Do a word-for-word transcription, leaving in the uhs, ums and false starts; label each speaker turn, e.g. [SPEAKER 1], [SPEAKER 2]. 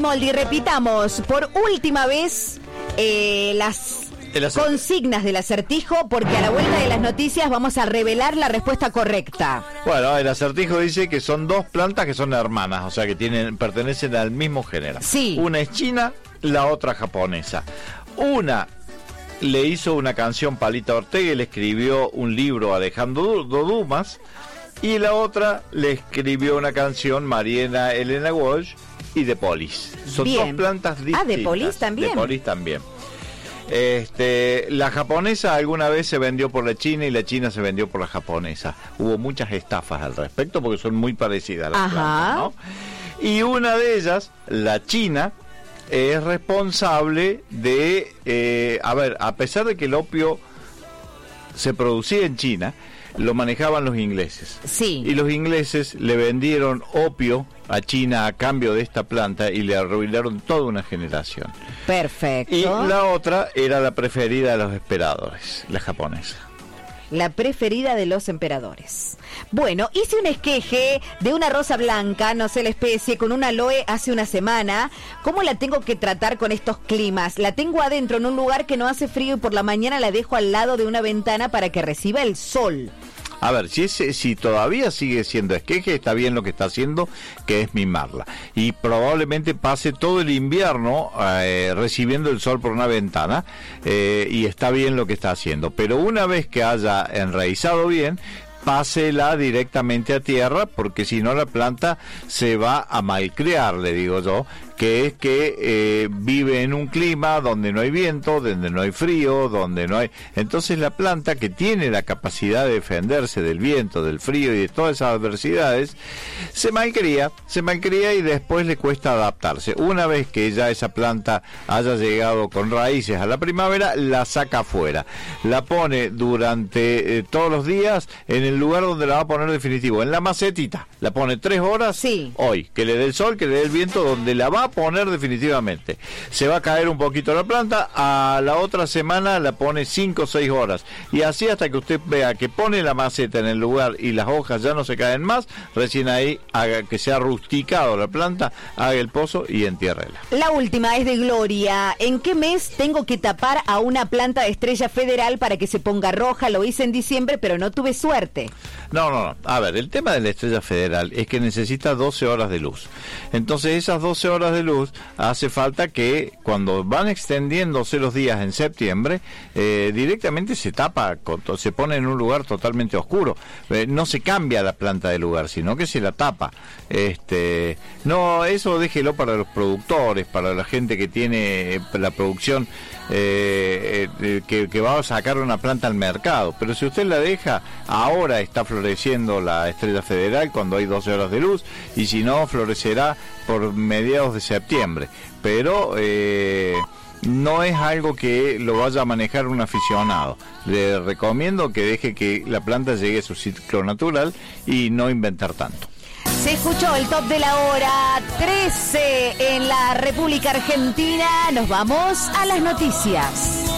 [SPEAKER 1] Moldi, repitamos por última vez eh, las consignas del acertijo, porque a la vuelta de las noticias vamos a revelar la respuesta correcta.
[SPEAKER 2] Bueno, el acertijo dice que son dos plantas que son hermanas, o sea que tienen pertenecen al mismo género.
[SPEAKER 1] Sí.
[SPEAKER 2] Una es china, la otra japonesa. Una le hizo una canción Palito Ortega y le escribió un libro a Alejandro Dumas, y la otra le escribió una canción Mariana Elena Walsh y The Police. Son
[SPEAKER 1] Bien.
[SPEAKER 2] dos plantas distintas.
[SPEAKER 1] Ah, The Police también.
[SPEAKER 2] The Police también. Este, la japonesa alguna vez se vendió por la china y la china se vendió por la japonesa. Hubo muchas estafas al respecto porque son muy parecidas las
[SPEAKER 1] Ajá.
[SPEAKER 2] plantas, ¿no? Y una de ellas, la china, es responsable de, eh, a ver, a pesar de que el opio se producía en China, lo manejaban los ingleses.
[SPEAKER 1] Sí.
[SPEAKER 2] Y los ingleses le vendieron opio a China a cambio de esta planta y le arruinaron toda una generación.
[SPEAKER 1] Perfecto.
[SPEAKER 2] Y la otra era la preferida de los emperadores, la japonesa.
[SPEAKER 1] La preferida de los emperadores. Bueno, hice un esqueje de una rosa blanca, no sé la especie, con una aloe hace una semana. ¿Cómo la tengo que tratar con estos climas? La tengo adentro en un lugar que no hace frío y por la mañana la dejo al lado de una ventana para que reciba el sol.
[SPEAKER 2] A ver, si, es, si todavía sigue siendo esqueje, está bien lo que está haciendo, que es mimarla. Y probablemente pase todo el invierno eh, recibiendo el sol por una ventana, eh, y está bien lo que está haciendo. Pero una vez que haya enraizado bien, pásela directamente a tierra, porque si no la planta se va a malcriar, le digo yo, que es que eh, vive en un clima donde no hay viento, donde no hay frío, donde no hay... Entonces la planta, que tiene la capacidad de defenderse del viento, del frío y de todas esas adversidades, se malcría, se malcría y después le cuesta adaptarse. Una vez que ya esa planta haya llegado con raíces a la primavera, la saca afuera, la pone durante eh, todos los días en el lugar donde la va a poner definitivo, en la macetita, la pone tres horas,
[SPEAKER 1] sí.
[SPEAKER 2] Hoy, que le dé el sol, que le dé el viento, donde la va a poner definitivamente. Se va a caer un poquito la planta, a la otra semana la pone cinco o seis horas, y así hasta que usted vea que pone la maceta en el lugar y las hojas ya no se caen más, recién ahí haga que sea rusticado la planta, haga el pozo y entiérrela.
[SPEAKER 1] La última es de Gloria. ¿En qué mes tengo que tapar a una planta de Estrella Federal para que se ponga roja? Lo hice en diciembre, pero no tuve suerte.
[SPEAKER 2] No, no, no. A ver, el tema de la Estrella Federal es que necesita doce horas de luz. Entonces esas doce horas de luz hace falta que cuando van extendiéndose los días en septiembre, eh, directamente se tapa, se pone en un lugar totalmente oscuro. Eh, no se cambia la planta de lugar, sino que se la tapa. Este, no, eso déjelo para los productores, para la gente que tiene la producción, eh, eh, que, que va a sacar una planta al mercado. Pero si usted la deja, ahora está floreciendo la Estrella Federal cuando hay doce horas de luz, y si no, florecerá por mediados de septiembre. Pero eh, no es algo que lo vaya a manejar un aficionado. Le recomiendo que deje que la planta llegue a su ciclo natural y no inventar tanto.
[SPEAKER 1] Se escuchó el top de la hora trece en la República Argentina. Nos vamos a las noticias.